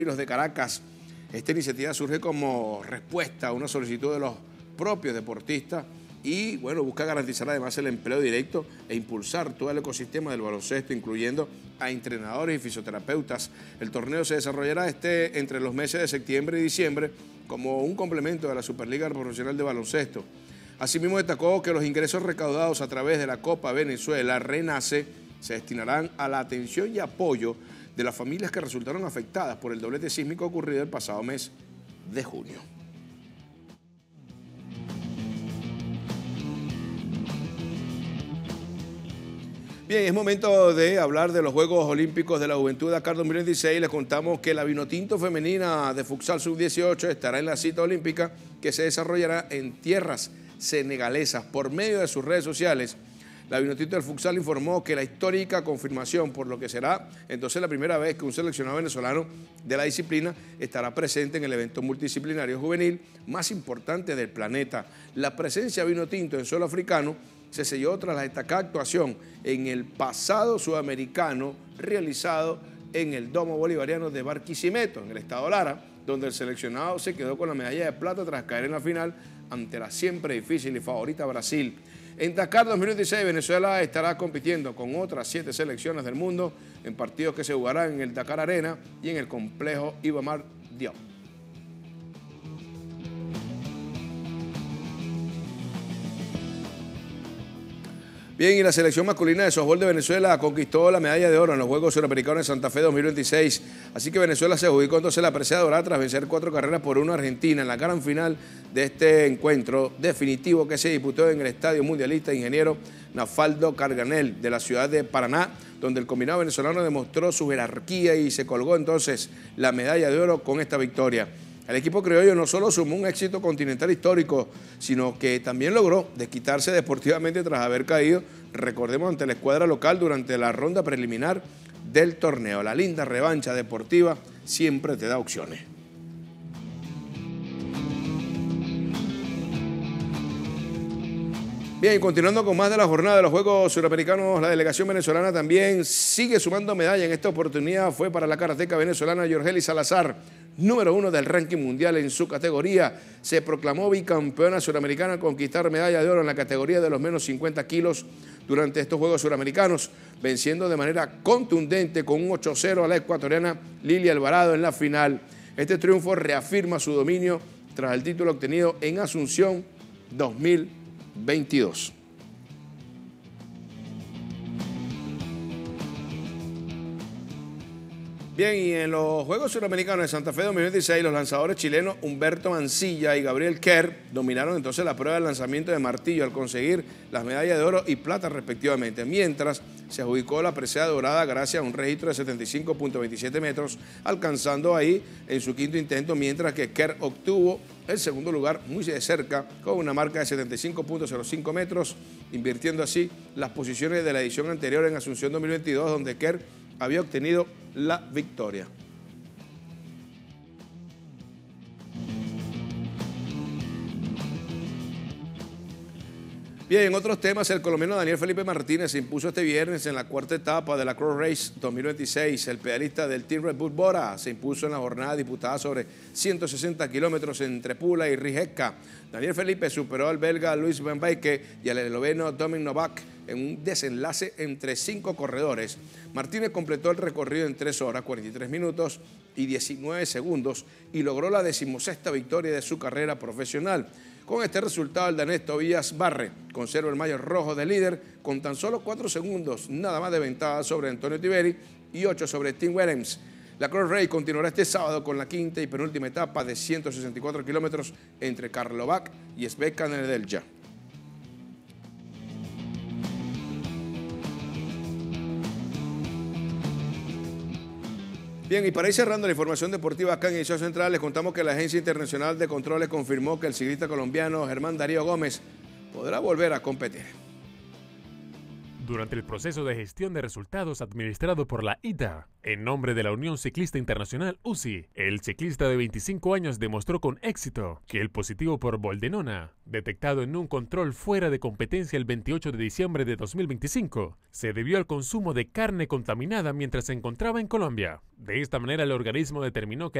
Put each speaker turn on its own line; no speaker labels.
de Caracas. Esta iniciativa surge como respuesta a una solicitud de los propios deportistas y, bueno, busca garantizar además el empleo directo e impulsar todo el ecosistema del baloncesto, incluyendo a entrenadores y fisioterapeutas. El torneo se desarrollará entre los meses de septiembre y diciembre como un complemento de la Superliga Profesional de Baloncesto. Asimismo, destacó que los ingresos recaudados a través de la Copa Venezuela Renace se destinarán a la atención y apoyo de las familias que resultaron afectadas por el doblete sísmico ocurrido el pasado mes de junio. Bien, es momento de hablar de los Juegos Olímpicos de la Juventud Dakar 2026. Les contamos que la Vinotinto femenina de futsal sub-18 estará en la cita olímpica que se desarrollará en tierras senegalesas. Por medio de sus redes sociales, la Vinotinto del futsal informó que la histórica confirmación, por lo que será entonces la primera vez que un seleccionado venezolano de la disciplina estará presente en el evento multidisciplinario juvenil más importante del planeta. La presencia Vinotinto en suelo africano se selló tras la destacada actuación en el pasado sudamericano realizado en el Domo Bolivariano de Barquisimeto, en el estado Lara, donde el seleccionado se quedó con la medalla de plata tras caer en la final ante la siempre difícil y favorita Brasil. En Dakar 2026, Venezuela estará compitiendo con otras 7 selecciones del mundo en partidos que se jugarán en el Dakar Arena y en el complejo Iba Mar Diop. Bien, y la selección masculina de softball de Venezuela conquistó la medalla de oro en los Juegos Suramericanos de Santa Fe 2026. Así que Venezuela se adjudicó entonces la presea dorada tras vencer 4 carreras por 1 a Argentina en la gran final de este encuentro definitivo que se disputó en el Estadio Mundialista Ingeniero Nafaldo Carganel de la ciudad de Paraná, donde el combinado venezolano demostró su jerarquía y se colgó entonces la medalla de oro con esta victoria. El equipo criollo no solo sumó un éxito continental histórico, sino que también logró desquitarse deportivamente tras haber caído, recordemos, ante la escuadra local durante la ronda preliminar del torneo. La linda revancha deportiva siempre te da opciones. Bien, continuando con más de la jornada de los Juegos Suramericanos, la delegación venezolana también sigue sumando medalla. En esta oportunidad fue para la karateca venezolana Yorgeli Salazar, número 1 del ranking mundial en su categoría. Se proclamó bicampeona suramericana al conquistar medalla de oro en la categoría de los menos 50 kilos durante estos Juegos Suramericanos, venciendo de manera contundente con un 8-0 a la ecuatoriana Lilia Alvarado en la final. Este triunfo reafirma su dominio tras el título obtenido en Asunción 2022. Bien, y en los Juegos Suramericanos de Santa Fe 2026, los lanzadores chilenos Humberto Mancilla y Gabriel Kerr dominaron entonces la prueba del lanzamiento de martillo al conseguir las medallas de oro y plata respectivamente, mientras se adjudicó la presea dorada gracias a un registro de 75.27 metros, alcanzando ahí en su quinto intento, mientras que Kerr obtuvo el segundo lugar muy de cerca con una marca de 75.05 metros, invirtiendo así las posiciones de la edición anterior en Asunción 2022, donde Kerr había obtenido la victoria. Bien, en otros temas, el colombiano Daniel Felipe Martínez se impuso este viernes en la cuarta etapa de la Cross Race 2026. El pedalista del Team Red Bull Bora se impuso en la jornada disputada sobre 160 kilómetros entre Pula y Rijeka. Daniel Felipe superó al belga Luis Van Beeke y al esloveno Dominik Novak en un desenlace entre 5 corredores. Martínez completó el recorrido en 3 horas, 43 minutos y 19 segundos y logró la 16ª victoria de su carrera profesional. Con este resultado, el danés Tobias Barre conserva el maillot rojo de líder con tan solo 4 segundos, nada más de ventaja sobre Antonio Tiberi y 8 sobre Tim Willems. La Cross Race continuará este sábado con la quinta y penúltima etapa de 164 kilómetros entre Karlovac y Sveka Nedelja. Bien, y para ir cerrando la información deportiva acá en Edición Central, les contamos que la Agencia Internacional de Controles confirmó que el ciclista colombiano Germán Darío Gómez podrá volver a competir.
Durante el proceso de gestión de resultados administrado por la ITA, en nombre de la Unión Ciclista Internacional UCI, el ciclista de 25 años demostró con éxito que el positivo por boldenona, detectado en un control fuera de competencia el 28 de diciembre de 2025, se debió al consumo de carne contaminada mientras se encontraba en Colombia. De esta manera, el organismo determinó que